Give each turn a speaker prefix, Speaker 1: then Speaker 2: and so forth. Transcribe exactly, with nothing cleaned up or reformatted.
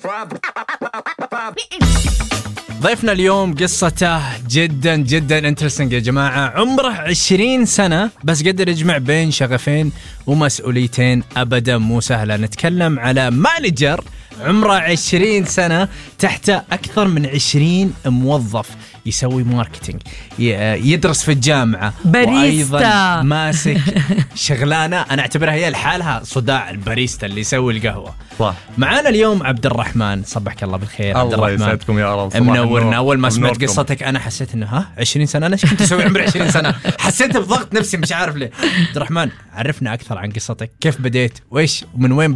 Speaker 1: ضيفنا اليوم قصته جدا جدا انترستنج يا جماعة. عمره عشرين سنة بس قدر يجمع بين شغفين ومسؤوليتين أبدا مو سهلة. نتكلم على مانجر عمره عشرين سنة تحت أكثر من عشرين موظف، يسوي ماركتينج، يدرس في الجامعة،
Speaker 2: باريستا،
Speaker 1: وأيضا ماسك شغلانة أنا أعتبرها هي لحالها صداع، الباريستا اللي يسوي القهوة.
Speaker 3: صح.
Speaker 1: معانا اليوم عبد الرحمن، صبحك الله بالخير. عبد
Speaker 3: الله
Speaker 1: الرحمن
Speaker 3: يسعدكم يا رب.
Speaker 1: منورنا. أول ما سمعت قصتك أنا حسيت إنه ها عشرين سنة، أنا إيش كنت أسوي عمري عشرين سنة؟ حسيت بضغط نفسي مش عارف ليه. عبد الرحمن عرفنا أكثر عن قصتك، كيف بديت وإيش ومن وين